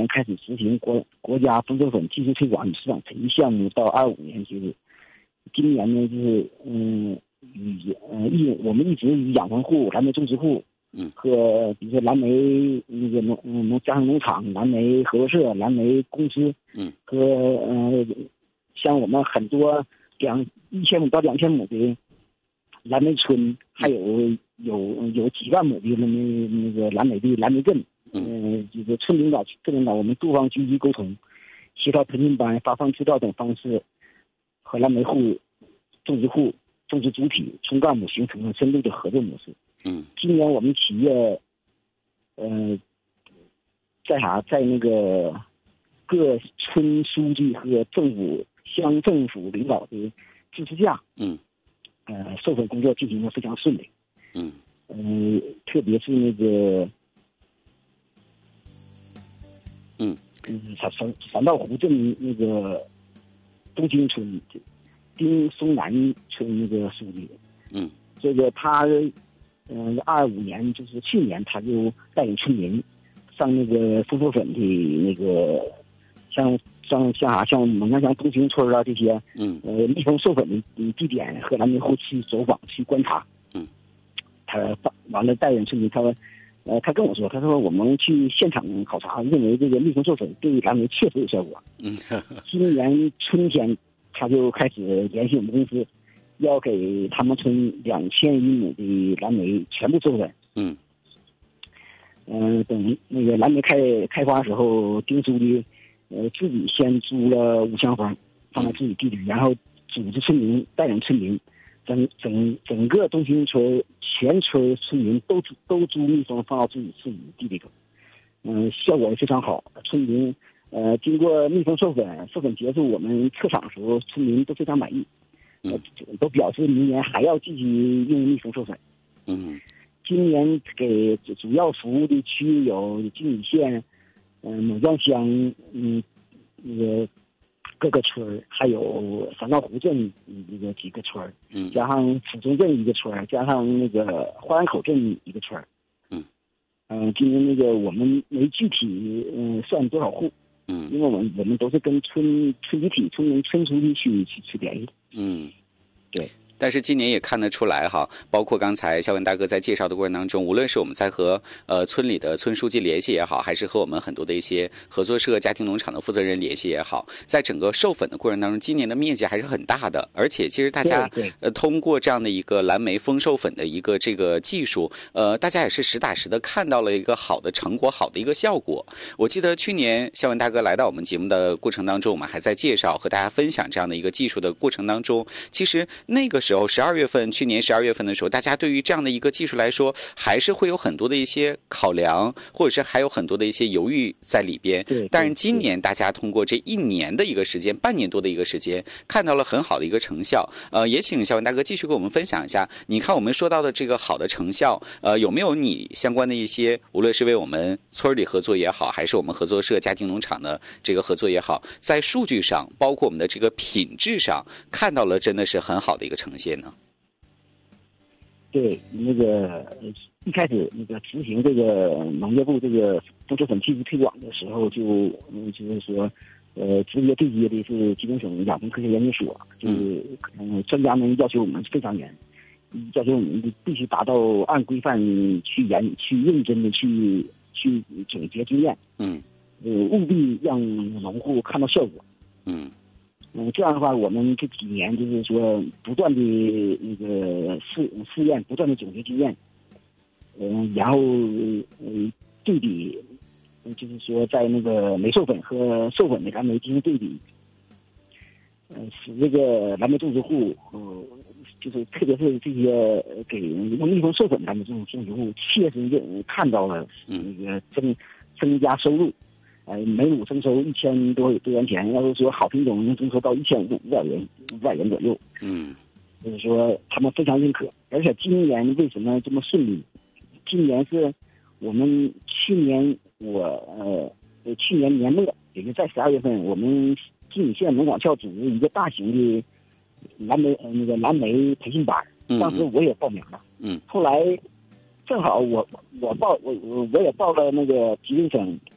开始实行国家丰收粉技术推广与市场培育项目，到25年就是今年呢，就是我们一直与养蜂户、蓝莓种植户和比如说蓝莓那个家庭农场、蓝莓合作社、蓝莓公司和像我们很多1500到2000亩的蓝莓村，还有几万亩的那个蓝莓镇，这个村领导、镇领导，我们多方积极沟通，协调培训班、发放资料等方式，和蓝莓户、种植户、种植主体、村干部形成了深度的合作模式。今年我们企业，在那个各村书记和乡政府领导的支持下，授粉工作进行得非常顺利。特别是那个，三道湖镇那个东京村丁松南村那个书记，这个他25年就是去年他就带领村民上那个丰收粉的那个像蒙山乡东兴村啊这些蜜蜂授粉的地点和蓝莓户去走访去观察。他完了带领村民，他跟我说，他说我们去现场考察，认为这个蜜蜂授粉对蓝莓确实有效果。今年春天他就开始联系我们公司，要给他们村2100亩的蓝莓全部授粉。等那个蓝莓开花的时候，丁书记自己先租了5箱蜂放在自己地里，然后组织村民带领村民，整个东兴村全村村民都租蜜蜂放到自己地里头，效果也非常好。村民经过蜜蜂授粉结束，我们撤场的时候，村民都非常满意，都表示明年还要继续用蜜蜂授粉。今年给主要服务的区域有金屿县、牡丹乡，那个各个村，还有三道湖镇那个几个村，加上府中镇一个村，加上那个花园口镇一个村。今年那个我们没具体算多少户，因为我们都是跟村集体、村书记去联系。对。 但是今年也看得出来哈，包括刚才肖文大哥在介绍的过程当中，无论是我们在和村里的村书记联系也好，还是和我们很多的一些合作社、家庭农场的负责人联系也好，在整个授粉的过程当中，今年的面积还是很大的。而且其实大家通过这样的一个蓝莓丰授粉的一个这个技术，大家也是实打实的看到了一个好的成果，好的一个效果。我记得去年肖文大哥来到我们节目的过程当中，我们还在介绍和大家分享这样的一个技术的过程当中，其实那个时候去年12月份的时候，大家对于这样的一个技术来说，还是会有很多的一些考量，或者是还有很多的一些犹豫在里边。但是今年大家通过这1年的一个时间，半年多的一个时间，看到了很好的一个成效。也请肖文大哥继续给我们分享一下，你看我们说到的这个好的成效，有没有你相关的一些，无论是为我们村里合作也好，还是我们合作社、家庭农场的这个合作也好，在数据上，包括我们的这个品质上，看到了真的是很好的一个呈现呢？ 对，那个一开始那个执行这个农业部这个丰收粉技术推广的时候，就是说，直接对接的是吉林省养蜂科学研究所，就是专家们要求我们非常严，要求我们必须达到按规范去认真的去总结经验，务必让农户看到效果，这样的话，我们这几年就是说不断的那个试验，不断的总结经验，然后对比，就是说在那个没授粉和授粉的蓝莓进行对比，使这个蓝莓种植户，就是特别是这些给用蜜蜂授粉的蓝莓种植户，切实看到了那个增加收入。每亩增收1000多元钱，要是说好品种能增收到1500元左右。就是说他们非常认可。而且今年为什么这么顺利？今年是我们去年年末，也就在12月份，我们金屿县农广校组织一个大型的蓝莓培训班，当时我也报名了。后来正好我也报了那个吉林省